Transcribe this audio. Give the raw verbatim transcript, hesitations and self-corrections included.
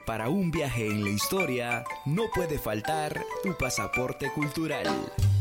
Para un viaje en la historia, no puede faltar tu pasaporte cultural.